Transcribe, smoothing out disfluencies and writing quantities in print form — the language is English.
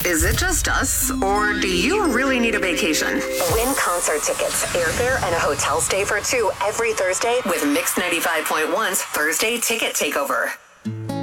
Is it just us, or do you really need a vacation? Win concert tickets, airfare, and a hotel stay for two every Thursday with Mix 95.1's Thursday Ticket Takeover.